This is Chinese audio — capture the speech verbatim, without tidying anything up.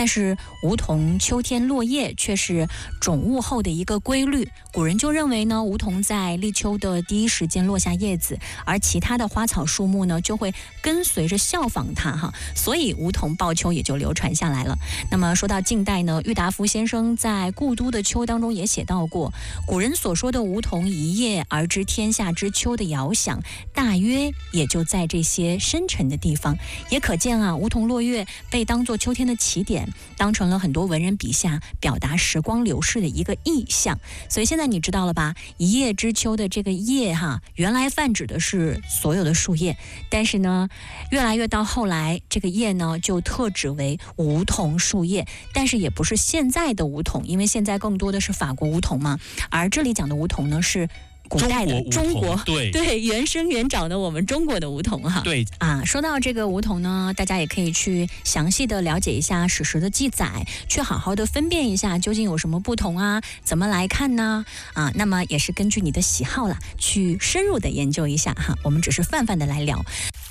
但是梧桐秋天落叶却是种物后的一个规律。古人就认为呢，梧桐在立秋的第一时间落下叶子，而其他的花草树木呢就会跟随着效仿它哈，所以梧桐报秋也就流传下来了。那么说到近代呢，郁达夫先生在《故都的秋》当中也写到过，古人所说的梧桐一叶而知天下之秋的遥想，大约也就在这些深沉的地方。也可见啊，梧桐落月被当作秋天的起点，当成了很多文人笔下表达时光流逝的一个意象。所以现在你知道了吧，一叶知秋的这个叶哈，原来泛指的是所有的树叶，但是呢越来越到后来，这个叶呢就特指为梧桐树叶，但是也不是现在的梧桐，因为现在更多的是法国梧桐嘛，而这里讲的梧桐呢是古代的中国， 对对，原生原长的我们中国的梧桐哈。 对啊，说到这个梧桐呢，大家也可以去详细的了解一下史实的记载，去好好的分辨一下究竟有什么不同啊，怎么来看呢？啊，那么也是根据你的喜好啦，去深入的研究一下哈。我们只是泛泛的来聊。